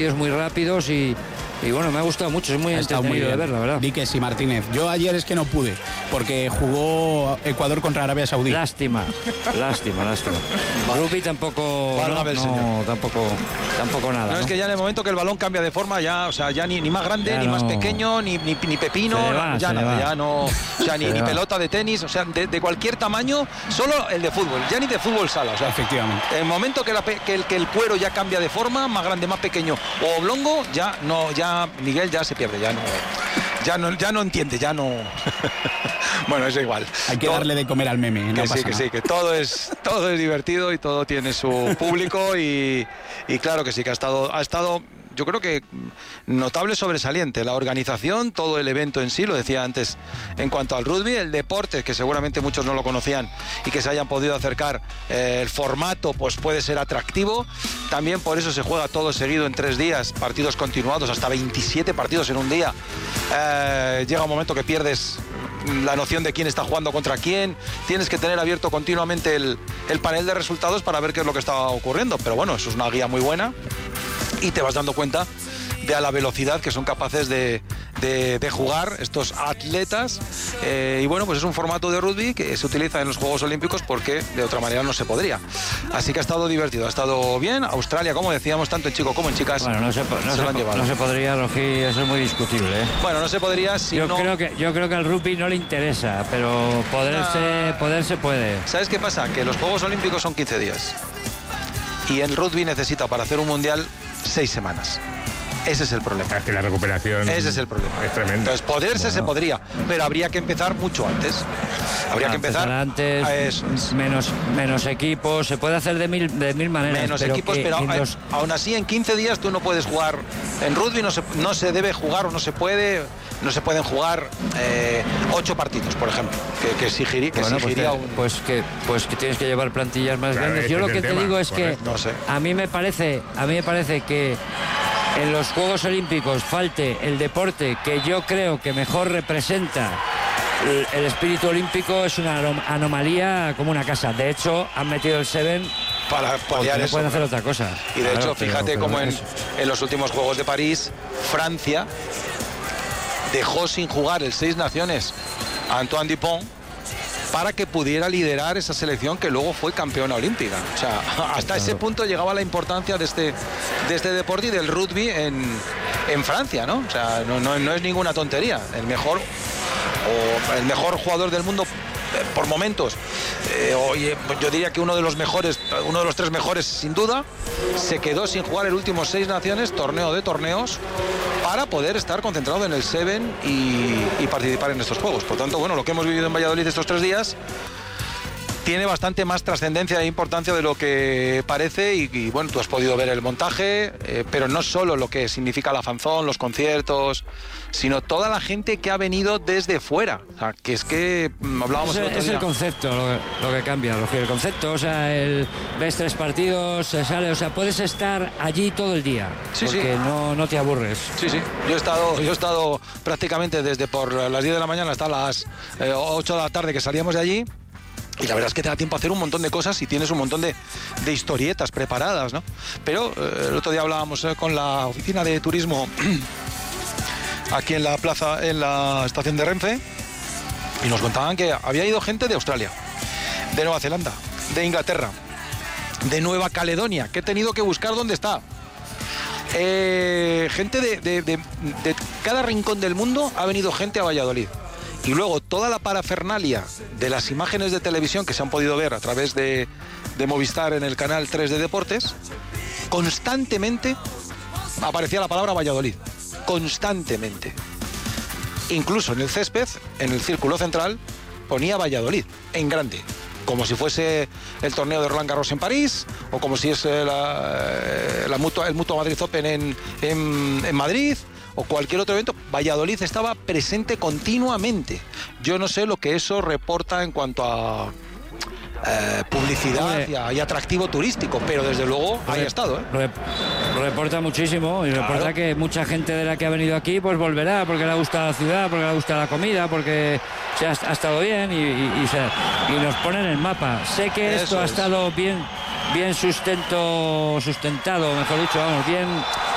muy rápidos y bueno, me ha gustado mucho, es muy entretenido de ver, la verdad. Víquez y Martínez. Yo ayer es que no pude, porque jugó Ecuador contra Arabia Saudí. Lástima. Rugby tampoco, tampoco nada. No, es que ya en el momento que el balón cambia de forma, ya, o sea, ya ni más grande, ya ni más pequeño, ni pepino, ni pelota de tenis, o sea, de cualquier tamaño, solo el de fútbol, ya ni de fútbol sala, o sea, efectivamente. En el momento que el cuero ya cambia de forma, más grande, más pequeño o oblongo, ya Miguel ya se pierde, ya no entiende, ya no. Bueno, es igual. Hay que darle de comer al meme. No pasa nada. Sí, que todo es divertido y todo tiene su público y claro que sí, que ha estado yo creo que notable, sobresaliente la organización, todo el evento en sí, lo decía antes en cuanto al rugby, el deporte, que seguramente muchos no lo conocían y que se hayan podido acercar, el formato pues puede ser atractivo, también por eso se juega todo seguido en 3 días, partidos continuados, hasta 27 partidos en un día. Llega un momento que pierdes la noción de quién está jugando contra quién, tienes que tener abierto continuamente el panel de resultados para ver qué es lo que está ocurriendo, pero bueno, eso es una guía muy buena y te vas dando cuenta de a la velocidad que son capaces de jugar estos atletas, y bueno, pues es un formato de rugby que se utiliza en los Juegos Olímpicos porque de otra manera no se podría, así que ha estado divertido, ha estado bien. Australia, como decíamos, tanto en chicos como en chicas, bueno, no se podría, Rogi, eso es muy discutible, ¿eh? Bueno, no se podría si yo creo que al rugby no le interesa, pero poder se puede. ¿Sabes qué pasa? Que los Juegos Olímpicos son 15 días y el rugby necesita para hacer un mundial 6 semanas. Ese es el problema. Es que la recuperación ese es el problema. Es tremendo. Entonces se podría, pero habría que empezar mucho antes. Habría que empezar antes, menos equipos, se puede hacer de mil maneras. Menos equipos, pero aún así en 15 días tú no puedes jugar. En rugby no se debe jugar o no se pueden jugar 8 partidos, por ejemplo, que exigiría pues que tienes que llevar plantillas más grandes. Yo lo que te digo es que no sé. a mí me parece que en los Juegos Olímpicos falte el deporte que yo creo que mejor representa el espíritu olímpico. Es una anomalía como una casa. De hecho, han metido el 7 para paliar eso. No pueden hacer otra cosa. Y de hecho, fíjate cómo en los últimos Juegos de París, Francia dejó sin jugar el 6 Naciones a Antoine Dupont para que pudiera liderar esa selección que luego fue campeona olímpica. O sea, hasta ese punto llegaba la importancia de este deporte y del rugby en Francia, ¿no? O sea, no es ninguna tontería. El mejor jugador del mundo por momentos, yo diría que uno de los 3 mejores sin duda, se quedó sin jugar el último 6 Naciones, torneo de torneos, para poder estar concentrado en el 7 y participar en estos juegos. Por tanto, bueno, lo que hemos vivido en Valladolid estos 3 días tiene bastante más trascendencia e importancia de lo que parece y bueno, tú has podido ver el montaje, pero no solo lo que significa la fanzón, los conciertos, sino toda la gente que ha venido desde fuera. O sea, que es que hablábamos el otro día. Es el concepto lo que cambia, Rogelio, el concepto, o sea, ves 3 partidos, se sale, o sea, puedes estar allí todo el día, porque no te aburres. Sí, yo he estado prácticamente desde por las 10 de la mañana hasta las 8 de la tarde que salíamos de allí. Y la verdad es que te da tiempo a hacer un montón de cosas y tienes un montón de historietas preparadas, ¿no? Pero el otro día hablábamos con la oficina de turismo aquí en la plaza, en la estación de Renfe, y nos contaban que había ido gente de Australia, de Nueva Zelanda, de Inglaterra, de Nueva Caledonia, que he tenido que buscar dónde está. Gente de cada rincón del mundo ha venido gente a Valladolid. Y luego toda la parafernalia de las imágenes de televisión que se han podido ver a través de Movistar en el canal 3 de Deportes, constantemente aparecía la palabra Valladolid, constantemente. Incluso en el césped, en el círculo central, ponía Valladolid, en grande, como si fuese el torneo de Roland Garros en París, o como si es el Mutua Madrid Open en Madrid, o cualquier otro evento. Valladolid estaba presente continuamente. Yo no sé lo que eso reporta en cuanto a publicidad y atractivo turístico, pero desde luego ahí ha estado, ¿eh? Reporta muchísimo y reporta que mucha gente de la que ha venido aquí pues volverá porque le ha gustado la ciudad, porque le ha gustado la comida, porque ha estado bien y nos ponen en el mapa. Sé que esto ha estado bien sustentado, mejor dicho, vamos, bien